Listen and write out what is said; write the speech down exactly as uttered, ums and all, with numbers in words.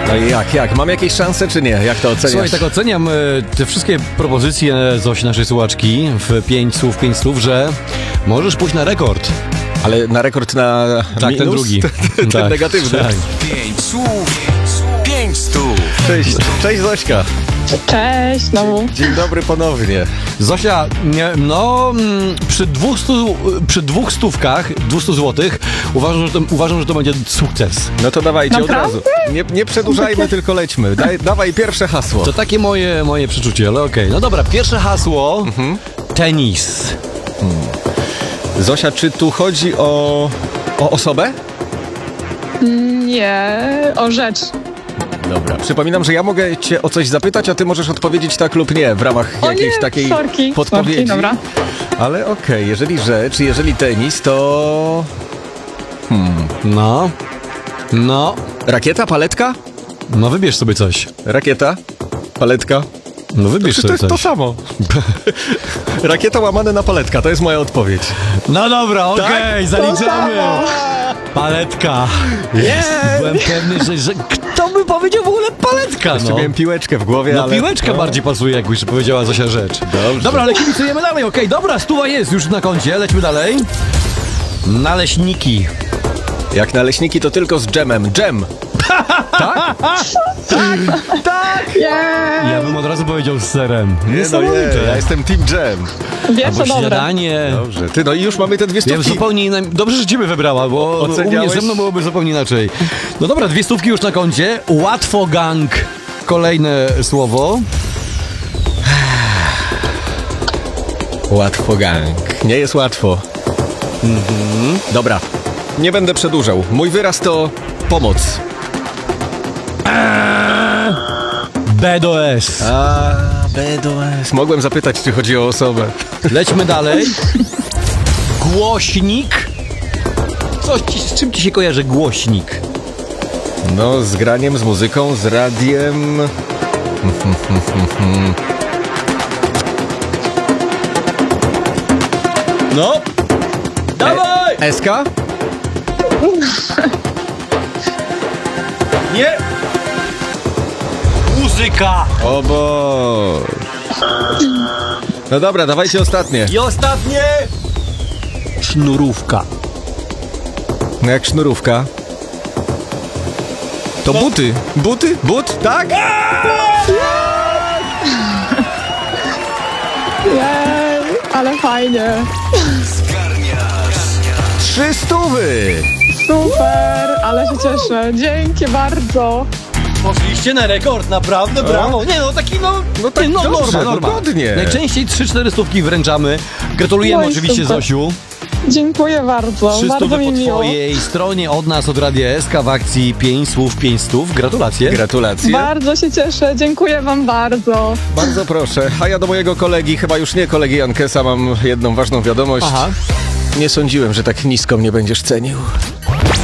No i jak, jak? Mam jakieś szanse, czy nie? Jak to oceniasz? Słuchaj, tak oceniam e, te wszystkie propozycje Zosi, naszej słuchaczki, w pięć słów, pięć słów, że możesz pójść na rekord. Ale na rekord na Tak, minus? ten drugi. ten tak, negatywny. Tak. Pięć słów, pięć stów. Cześć, cześć Zośka. Cześć, no. Dzień dobry ponownie. Zosia, nie, no mm, przy dwóch, stu, przy dwóch stówkach, dwieście złotych, uważam że, to, uważam, że to będzie sukces. No to dawajcie Naprawdę? od razu. Nie, nie przedłużajmy, tylko lećmy. Daj, dawaj pierwsze hasło. To takie moje, moje przeczucie, ale okej. Okay. No dobra, pierwsze hasło, mhm. tenis. Hmm. Zosia, czy tu chodzi o, o osobę? Nie, o rzecz. Dobra. Przypominam, że ja mogę cię o coś zapytać, a ty możesz odpowiedzieć tak lub nie w ramach O jakiejś nie, takiej sorki, podpowiedzi. sorki, dobra. Ale okej, okay, jeżeli rzecz, jeżeli tenis, to... Hmm. No, no, Rakieta, paletka? no wybierz sobie coś. Rakieta, paletka. No wybierz To, to sobie jest coś. to samo. Rakieta łamane na paletka, to jest moja odpowiedź. No dobra, okej, okay, zaliczamy. samo. Paletka. Yes. Byłem pewny, że, że kto by powiedział w ogóle paletka, Jeszcze no. miałem piłeczkę w głowie, No ale... piłeczka no. bardziej pasuje, jakbyś powiedziała Zosia rzecz. Dobrze. Dobra, ale kibicujemy dalej, okej, okay, dobra, stuwa jest już na koncie, lećmy dalej. Naleśniki. Jak naleśniki, to tylko z dżemem. Dżem! tak? tak! Tak! Yeah. Ja bym od razu powiedział z serem. Nie, no nie, ja jestem team dżem. Wiesz, Albo co dobre. śniadanie. Dobrze. Ty, no i już mamy te dwie Ja stówki. zupełnie inna... Dobrze, że ciebie wybrała, bo Oceniałeś? u mnie ze mną byłoby zupełnie inaczej. No dobra, dwie stówki już na koncie. Łatwo gang. Kolejne słowo. Łatwo gang. Nie jest łatwo. Mhm. Dobra. Nie będę przedłużał. Mój wyraz to pomoc. B do S. A, B do S. Mogłem zapytać, czy chodzi o osobę. Lećmy dalej. Głośnik. Coś ci, z czym ci się kojarzy głośnik? No, z graniem, z muzyką, z radiem. No. Dawaj! E- Eska? Nie. Muzyka. O bo. No dobra, dawajcie ostatnie. I ostatnie. Sznurówka. No jak sznurówka. To buty. Buty? But? Tak? Jej, ale fajnie. Trzy stówy! Super, ale się cieszę. Dzięki bardzo. Poszliście na rekord, naprawdę brawo. Nie no, taki no, No tak nie, no dobrze, norma, norma. dogodnie. Najczęściej trzy cztery stówki wręczamy. Gratulujemy Oj, oczywiście super. Zosiu. Dziękuję bardzo. Trzy Bardzo stówy mi po miło. twojej stronie od nas, od Radia S K w akcji pięć słów, pięć stów. Gratulacje. Gratulacje. Bardzo się cieszę. Dziękuję wam bardzo. Bardzo proszę. A ja do mojego kolegi, chyba już nie kolegi Jankesa, mam jedną ważną wiadomość. Aha. Nie sądziłem, że tak nisko mnie będziesz cenił.